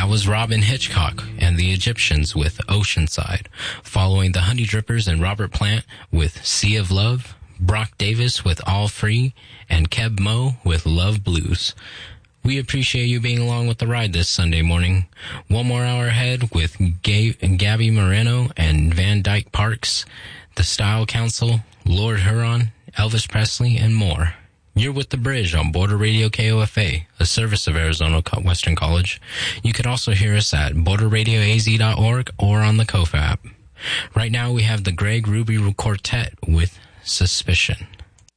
was Robin Hitchcock and the Egyptians with Oceanside, following the Honey Drippers and Robert Plant with Sea of Love, Brock Davis with All Free, and Keb Mo with Love Blues. We appreciate you being along with the ride this Sunday morning. One more hour ahead with Gabby Moreno and Van Dyke Parks, The Style Council, Lord Huron, Elvis Presley, and more. You're with The Bridge on Border Radio KOFA, a service of Arizona Western College. You can also hear us at borderradioaz.org or on the KOFA app. Right now we have the Greg Ruby Quartet with Suspicion.